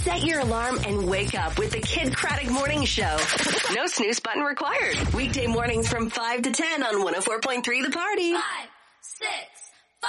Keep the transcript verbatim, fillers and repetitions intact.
Set your alarm and wake up with the Kid Craddock Morning Show. No snooze button required. Weekday mornings from five to ten on one oh four point three The Party. Five, six,